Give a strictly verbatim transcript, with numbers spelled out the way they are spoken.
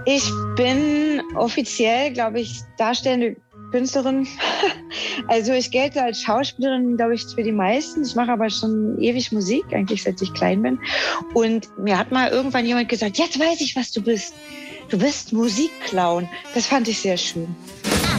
Ich bin offiziell, glaube ich, darstellende Künstlerin. Also ich gelte als Schauspielerin, glaube ich, für die meisten. Ich mache aber schon ewig Musik, eigentlich seit ich klein bin. Und mir hat mal irgendwann jemand gesagt, jetzt weiß ich, was du bist. Du bist Musikclown. Das fand ich sehr schön.